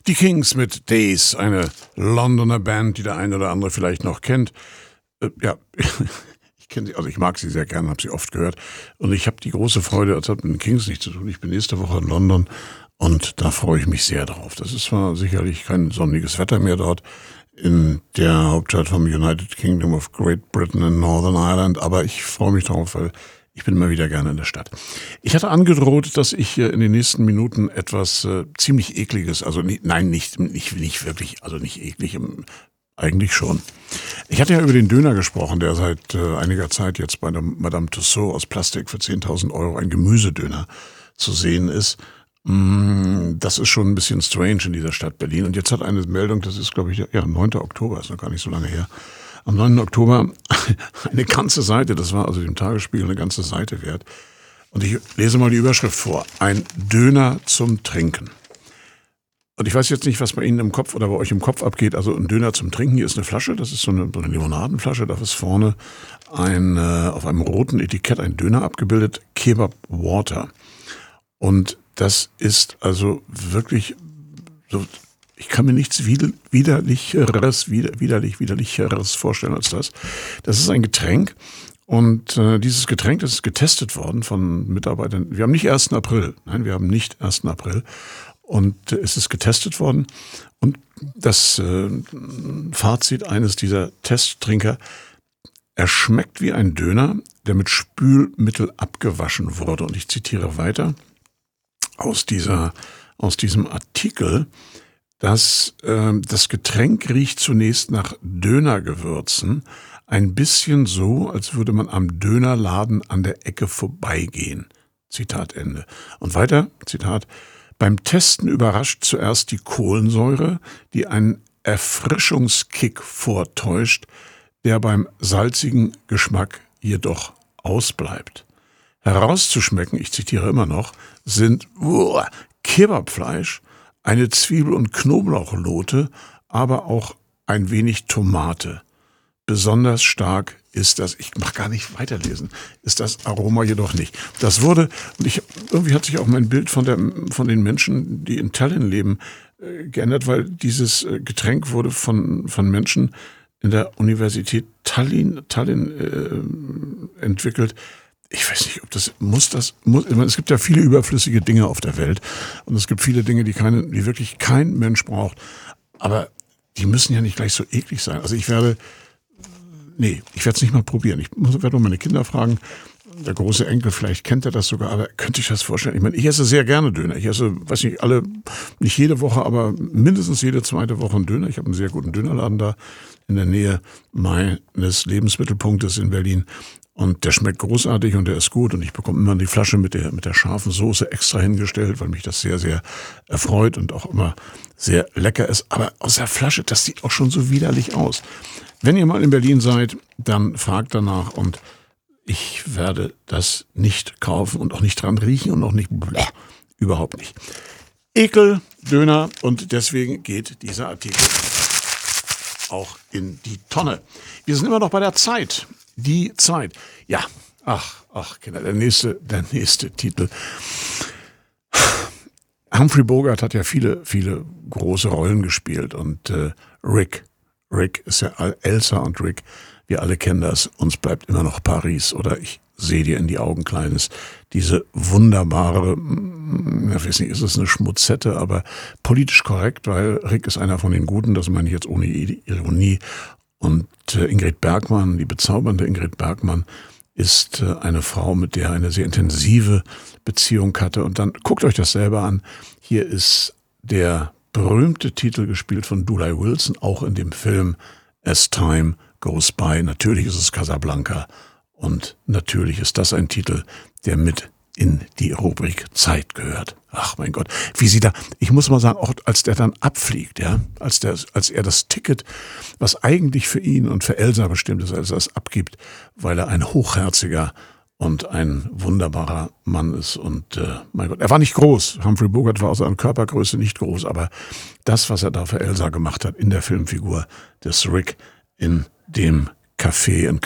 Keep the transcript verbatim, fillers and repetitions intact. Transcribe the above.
Die Kings mit Days, eine Londoner Band, die der eine oder andere vielleicht noch kennt. Äh, ja, ich kenne sie, also ich mag sie sehr gerne, habe sie oft gehört. Und ich habe die große Freude, das hat mit den Kings nichts zu tun. Ich bin nächste Woche in London und da freue ich mich sehr drauf. Das ist zwar sicherlich kein sonniges Wetter mehr dort in der Hauptstadt vom United Kingdom of Great Britain and Northern Ireland, aber ich freue mich drauf, weil ich bin immer wieder gerne in der Stadt. Ich hatte angedroht, dass ich in den nächsten Minuten etwas äh, ziemlich Ekliges, also nicht, nein, nicht, nicht, nicht wirklich, also nicht eklig, im, eigentlich schon. Ich hatte ja über den Döner gesprochen, der seit äh, einiger Zeit jetzt bei der Madame Tussauds aus Plastik für zehntausend Euro ein Gemüsedöner zu sehen ist. Mm, das ist schon ein bisschen strange in dieser Stadt Berlin. Und jetzt hat eine Meldung, das ist glaube ich, ja, neunter Oktober, ist noch gar nicht so lange her, am neunten Oktober eine ganze Seite, das war also dem Tagesspiegel eine ganze Seite wert. Und ich lese mal die Überschrift vor. Ein Döner zum Trinken. Und ich weiß jetzt nicht, was bei Ihnen im Kopf oder bei euch im Kopf abgeht. Also ein Döner zum Trinken, hier ist eine Flasche, das ist so eine, so eine Limonadenflasche. Da ist vorne ein, äh, auf einem roten Etikett ein Döner abgebildet, Kebab Water. Und das ist also wirklich so... Ich kann mir nichts widerlicheres, wider, widerlich, widerlicheres vorstellen als das. Das ist ein Getränk und äh, dieses Getränk das ist getestet worden von Mitarbeitern. Wir haben nicht ersten April, nein, wir haben nicht ersten April und äh, es ist getestet worden und das äh, Fazit eines dieser Testtrinker, er schmeckt wie ein Döner, der mit Spülmittel abgewaschen wurde. Und ich zitiere weiter aus dieser, aus diesem Artikel. Das, äh, das Getränk riecht zunächst nach Dönergewürzen, ein bisschen so, als würde man am Dönerladen an der Ecke vorbeigehen. Zitat Ende. Und weiter, Zitat, beim Testen überrascht zuerst die Kohlensäure, die einen Erfrischungskick vortäuscht, der beim salzigen Geschmack jedoch ausbleibt. Herauszuschmecken, ich zitiere immer noch, sind uah, Kebabfleisch, eine Zwiebel- und Knoblauchlote, aber auch ein wenig Tomate. Besonders stark ist das, ich mag gar nicht weiterlesen, ist das Aroma jedoch nicht. Das wurde, und ich, irgendwie hat sich auch mein Bild von, der, von den Menschen, die in Tallinn leben, äh, geändert, weil dieses äh, Getränk wurde von, von Menschen in der Universität Tallinn, Tallinn äh, entwickelt. Ich weiß nicht, ob das, muss das, muss, ich meine, es gibt ja viele überflüssige Dinge auf der Welt und es gibt viele Dinge, die keine, die wirklich kein Mensch braucht, aber die müssen ja nicht gleich so eklig sein. Also ich werde, nee, ich werde es nicht mal probieren. Ich muss, werde mal meine Kinder fragen, der große Enkel, vielleicht kennt er das sogar, aber könnte ich das vorstellen? Ich meine, ich esse sehr gerne Döner. Ich esse, weiß nicht, alle, nicht jede Woche, aber mindestens jede zweite Woche einen Döner. Ich habe einen sehr guten Dönerladen da in der Nähe meines Lebensmittelpunktes in Berlin. Und der schmeckt großartig und der ist gut und ich bekomme immer die Flasche mit der, mit der scharfen Soße extra hingestellt, weil mich das sehr, sehr erfreut und auch immer sehr lecker ist. Aber aus der Flasche, das sieht auch schon so widerlich aus. Wenn ihr mal in Berlin seid, dann fragt danach und ich werde das nicht kaufen und auch nicht dran riechen und auch nicht, bleh, überhaupt nicht. Ekel, Döner und deswegen geht dieser Artikel auch in die Tonne. Wir sind immer noch bei der Zeit. Die Zeit. Ja, ach, ach, Kinder, der nächste, der nächste Titel. Humphrey Bogart hat ja viele, viele große Rollen gespielt und äh, Rick, Rick ist ja Elsa und Rick, wir alle kennen das, uns bleibt immer noch Paris oder ich sehe dir in die Augen, Kleines. Diese wunderbare, ich weiß nicht, ist es eine Schmutzette, aber politisch korrekt, weil Rick ist einer von den Guten, das meine ich jetzt ohne Ironie. Und äh, Ingrid Bergman, die bezaubernde Ingrid Bergman, ist äh, eine Frau, mit der er eine sehr intensive Beziehung hatte. Und dann guckt euch das selber an. Hier ist der berühmte Titel gespielt von Dooley Wilson, auch in dem Film As Time Goes By. Natürlich ist es Casablanca und natürlich ist das ein Titel, der mit in die Rubrik Zeit gehört. Ach mein Gott, wie sie da, ich muss mal sagen, auch als der dann abfliegt, ja, als der, als er das Ticket, was eigentlich für ihn und für Elsa bestimmt ist, als er es abgibt, weil er ein hochherziger und ein wunderbarer Mann ist und äh, mein Gott, er war nicht groß, Humphrey Bogart war aus seiner Körpergröße nicht groß, aber das, was er da für Elsa gemacht hat in der Filmfigur des Rick in dem Café in